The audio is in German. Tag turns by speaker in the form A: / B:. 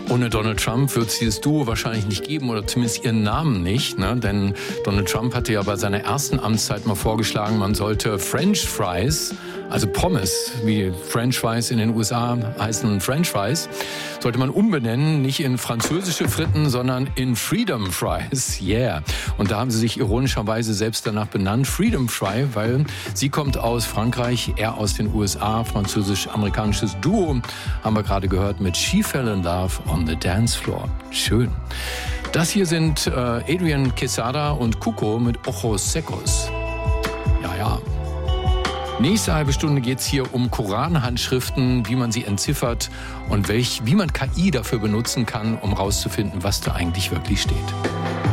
A: Ohne Donald Trump wird es dieses Duo wahrscheinlich nicht geben oder zumindest ihren Namen nicht, ne? Denn Donald Trump hatte ja bei seiner ersten Amtszeit mal vorgeschlagen, man sollte French Fries, also Pommes, wie French Fries in den USA heißen French Fries, sollte man umbenennen, nicht in französische Fritten, sondern in Freedom Fries. Yeah. Und da haben sie sich ironischerweise selbst danach benannt, Freedom Fry, weil sie kommt aus Frankreich, er aus den USA, französisch-amerikanisches Duo, haben wir gerade gehört mit She Fell in Love on the Dance Floor. Schön. Das hier sind Adrian Quesada und Cuco mit Ojos Secos. Ja, ja. Nächste halbe Stunde geht es hier um Koranhandschriften, wie man sie entziffert und wie man KI dafür benutzen kann, um rauszufinden, was da eigentlich wirklich steht.